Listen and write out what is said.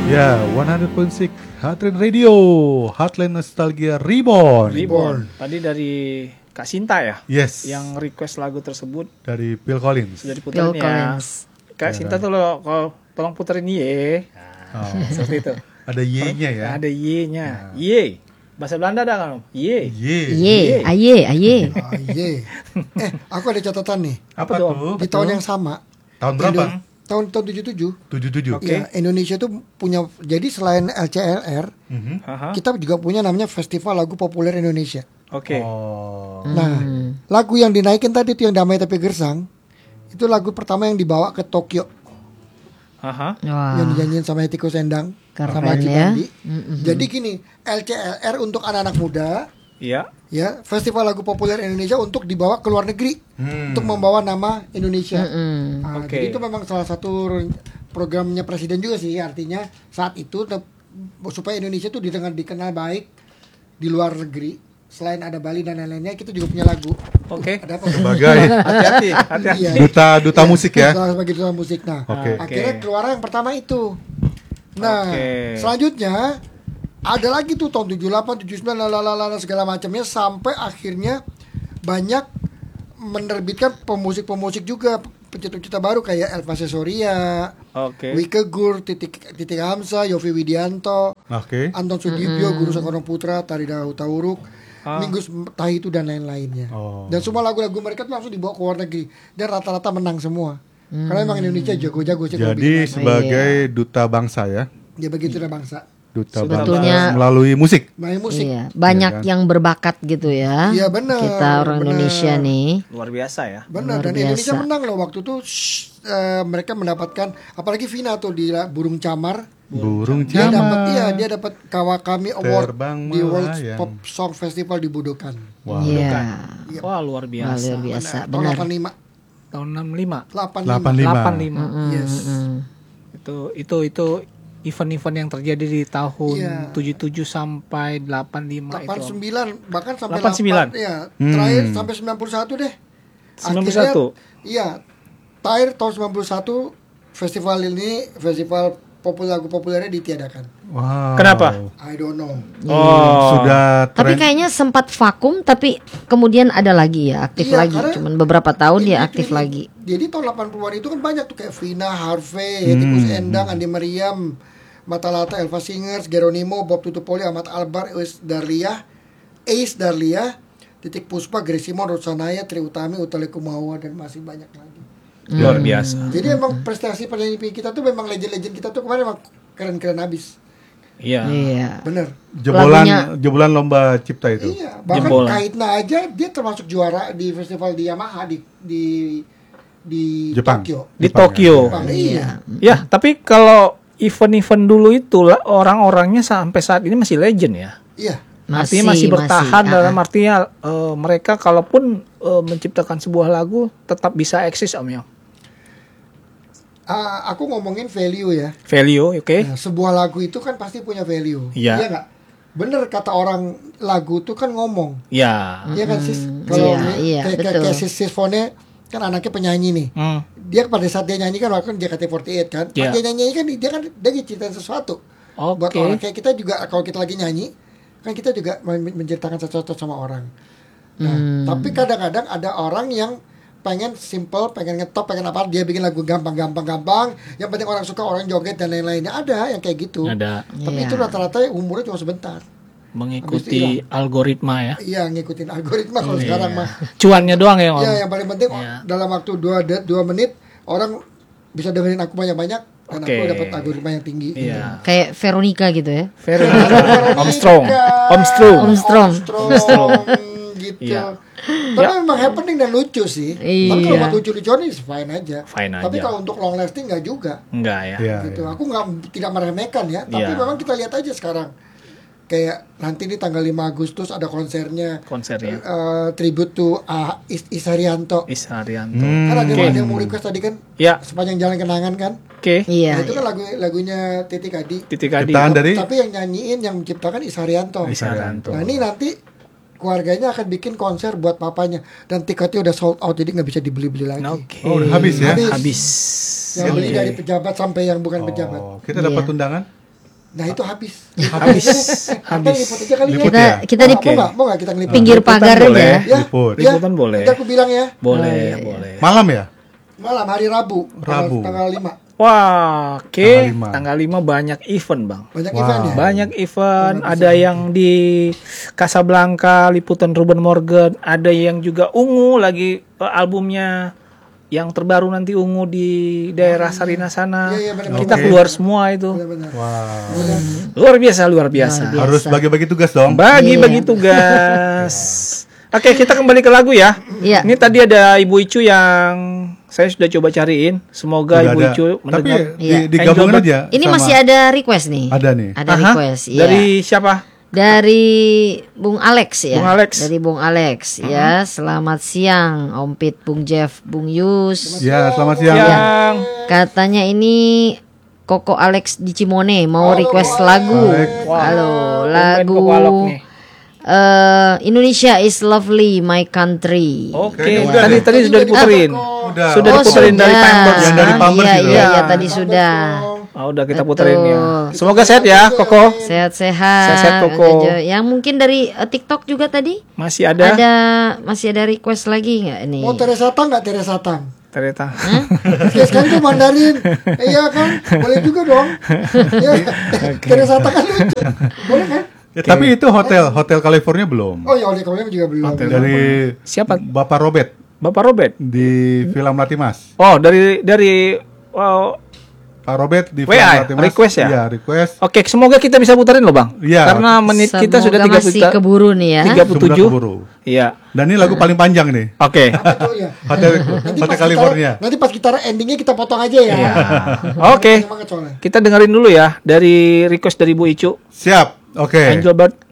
Ya, 100.6 Heartland Radio, Heartland Nostalgia Reborn. Tadi dari Kak Sinta ya? Yes. Yang request lagu tersebut Dari Phil Collins. sudah diputerin Phil ya. Collins. Kak Sinta tuh lo kalau tolong puterin ye. Oh. Seperti itu. Ada Y-nya ya. Ada Y-nya. Ye. Bahasa Belanda ada kan? Ye. Ye, aye. Aku ada catatan nih. Apa tuh? Di tahun yang sama, Tahun berapa? tahun 77. 77. Oke. Ya, Indonesia tuh punya, jadi selain LCLR, Aha. kita juga punya namanya Festival Lagu Populer Indonesia. Oke. Oh. Nah, lagu yang dinaikin tadi tuh yang Damai Tapi Gersang, itu lagu pertama yang dibawa ke Tokyo, Aha. Wah, yang dinyanyiin sama Hetty Koes Endang Keren sama Haji ya. Bandi. Jadi gini, LCLR untuk anak-anak muda, Iya. ya, Festival Lagu Populer Indonesia untuk dibawa ke luar negeri, untuk membawa nama Indonesia. Nah, Oke. Jadi itu memang salah satu programnya presiden juga sih, artinya saat itu supaya Indonesia tuh dikenal baik di luar negeri. Selain ada Bali dan lain-lainnya, kita juga punya lagu. Oke. Ada apa? Sebagai Hati-hati. Iya. duta musik ya. Sebagai duta musik. Nah, Oke. akhirnya keluar yang pertama itu. Nah, Oke. selanjutnya ada lagi tuh tahun 78, 79, lalala segala macamnya, sampai akhirnya banyak menerbitkan pemusik-pemusik juga, pencipta-pencipta baru kayak Elva Sesoria, Oke. Wike Gur, Titik Hamzah, Yofi Widianto, Oke. Anton Sudibyo, Guru Soekarno Putra, Tarida Hutauruk, Minggus Tahitu dan lain-lainnya. Oh. Dan semua lagu-lagu mereka tuh langsung dibawa ke luar negeri dan rata-rata menang semua. Karena emang Indonesia jago-jago sih kalau Jadi bikin lagu. sebagai duta bangsa ya. Ya begitu dah bangsa. Duta Sebetulnya- bangsa melalui musik. Main musik. iya, banyak Iya kan? yang berbakat gitu ya. Iya, benar, Kita orang benar. Indonesia nih. Luar biasa ya. Benar, Luar dan Indonesia biasa. menang loh waktu itu. Mereka mendapatkan, apalagi Vina tuh di Burung Camar. Burung Dia dapat, camar. iya, dia dapat Kawakami Award Terbang di World melayang. Pop Song Festival di Budokan. Wah. Iya. Wah, luar Wah, biasa. luar biasa, Tahun benar. 85. Tahun 65. 85. 85. Yes. Itu event-event yang terjadi di tahun Iya. 77 sampai 85 itu. 89 bahkan sampai 89. 8, ya. Terakhir sampai 91 deh. 91. Iya. Terakhir tahun 91 festival lagu populernya ditiadakan. Wow. Kenapa? I don't know. Oh. Sudah Tapi tren. kayaknya sempat vakum, tapi kemudian ada lagi ya, aktif Iya, lagi. karena Cuman beberapa tahun dia Ini- aktif ini- lagi. Jadi tahun 80-an itu kan banyak tuh kayak Vina, Harvey, Hetty Koes Endang, Andi Mariam, Matalata, Elva Singers, Geronimo, Bob Tutupoli, Ahmad Albar, Ace Darlia, Titik Puspa, Grace Simon, Rotsanaya, Tri Utami, Utale Kumawa, dan masih banyak lagi. Luar biasa. Jadi emang prestasi penyanyi kita tuh memang legend-legend kita tuh kemarin emang keren-keren habis. Iya. Iya. Bener. Jebolan lomba cipta itu. Iya, bahkan Jebolan. Kaitna aja dia termasuk juara di festival di Yamaha di Jepang. Tokyo. Di Jepang, Tokyo. Jepang, iya. Ya, tapi kalau event-event dulu itu lah, orang-orangnya sampai saat ini masih legend ya. Iya. Artinya masih bertahan dalam artinya mereka kalaupun menciptakan sebuah lagu tetap bisa eksis Om Yong. Aku ngomongin value ya. Value, oke. Nah, sebuah lagu itu kan pasti punya value. Iya. Iya nggak? Bener kata orang, lagu tuh kan ngomong. Ya. Iya kan sis? Iya, betul. kayak sis Fone kan anaknya penyanyi nih. Dia pada saat dia nyanyi kan waktu JKT48 kan. Pas Iya. dia nyanyi kan dia ceritain sesuatu. Buat Oke. orang kayak kita juga kalau kita lagi nyanyi kan kita juga menceritakan sesuatu sama orang. Nah, tapi kadang-kadang ada orang yang pengen simple, pengen ngetop, pengen apa, dia bikin lagu gampang. Yang penting orang suka, orang joget dan lain-lainnya. Ada yang kayak gitu. Ada Tapi Iya. itu rata-rata umurnya cuma sebentar. mengikuti algoritma ya. Iya, ngikutin algoritma kalau sekarang mah. Cuannya doang ya Om. Iya, yang paling penting Iya. dalam waktu 2 menit orang bisa dengerin aku banyak-banyak dan Oke. aku dapat algoritma yang tinggi. Iya. Kayak Veronica gitu ya. Armstrong. Armstrong. Gitu. Iya. Tapi memang happening dan lucu sih. Tapi kalau Iya. buat lucu-lucuan ini fine aja. Fine Tapi aja. kalau untuk long lasting nggak juga. Enggak ya. Iya, Gitu. iya. Aku tidak meremehkan ya. Tapi Iya. memang kita lihat aja sekarang. Kayak nanti di tanggal 5 Agustus ada konsernya. Konsernya. Tribute to Isarianto. Isharyanto. Kan ada Oke. yang mau request tadi kan. Ya, Sepanjang Jalan Kenangan kan. oke. Iya. Nah, itu kan lagunya Titik Adi. Titik Adi. Ciptaan dari Tapi yang nyanyiin yang menciptakan Isarianto. Isharyanto. Nah ini nanti keluarganya akan bikin konser buat papanya dan tiketnya udah sold out jadi nggak bisa dibeli-beli lagi. Oke. Oh, udah habis ya? Habis. Yang beli Oke. dari pejabat sampai yang bukan pejabat. Oh, kita dapat undangan? Nah itu habis. Habis. Kita liput aja kali Liput ya. ya? Kita di Mau nggak kita ngeliput? pinggir Liputan pagar boleh. aja. Ya, Liput. ya. Liputan boleh. Nanti aku bilang ya. Boleh, boleh. Malam ya? Malam hari Rabu. Rabu. Tanggal 5. Wah, oke. Tanggal 5. Tanggal 5 banyak event, Bang. Banyak Wow. event ya. Banyak event, ada yang di Casablanca, liputan Ruben Morgan, ada yang juga Ungu lagi albumnya yang terbaru nanti Ungu di daerah Sarina sana. Iya, iya, benar-benar. Kita Oke. keluar semua itu. Benar-benar. Wow. Luar biasa, luar biasa. Biasa. Harus bagi-bagi tugas dong. Bagi-bagi tugas. Oke, kita kembali ke lagu ya. Iya. Ini tadi ada Ibu Icu yang saya sudah coba cariin. Semoga Udah Ibu ada. Icu Tapi mendengar. Iya. digabungin Angel aja. Ini sama- masih ada request nih. Ada nih. Ada Aha. request, iya. Dari siapa? Dari Bung Alex ya. Bung Alex. Dari Bung Alex ya. Selamat siang Om Pit, Bung Jeff, Bung Yus. Ya, selamat siang. Yang Katanya ini Koko Alex di Cimone mau request lagu. Alex. Halo, Tumben lagu Koko Alok nih. Indonesia is lovely my country. Oke, Kayaknya udah tadi deh. tadi sudah diputerin. Udah. Sudah diputerin dari Pampers. Yang dari Pampers Iya, itu. iya, Ya. iya, tadi sudah. Oh, udah kita Betul. puterin ya. Semoga sehat ya, Koko. Sehat-sehat. Sehat-sehat, Koko. Yang mungkin dari TikTok juga tadi Masih ada masih ada request lagi nggak ini? Mau Teresa Tang nggak Teresa Tang? ternyata. Sekarang tuh Mandarin. Iya kan? Boleh juga dong. Ya, Teresa Tang kan lucu. Boleh kan? Ya, tapi itu hotel California belum. Oh ya, oleh kamu juga belum. Dari Siapa? Bapak Robert Bapak Robert. di film Latimas. Oh, dari oh, Pak Robert di film WA, Latimas. request ya? Iya, request. Oke, semoga kita bisa puterin loh, Bang. Iya. Karena menit kita sudah Semoga masih 30 keburu nih ya. 37. Keburu. Iya. Dan ini lagu paling panjang nih. Oke. Apa tuh ya? Hotel pas California. nanti pas kita endingnya kita potong aja ya. Iya. Oke. Semangat soalnya. Kita dengerin dulu ya dari request dari Bu Icu. Siap. Oke. Angel Bird.